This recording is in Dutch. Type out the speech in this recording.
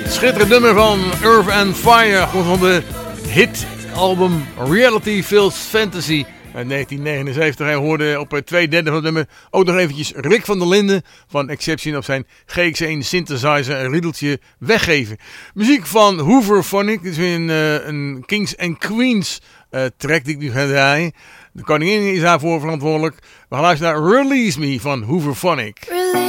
Schitterend nummer van Earth and Fire, van de hitalbum Reality Feels Fantasy uit 1979. Hij hoorde op 2/3 van het nummer ook nog eventjes Rick van der Linden van Exception op zijn GX1 synthesizer een riedeltje weggeven. Muziek van Hooverphonic, dit is weer een Kings and Queens track die ik nu ga draaien. De koningin is daarvoor verantwoordelijk. We gaan luisteren naar Release Me van Hooverphonic.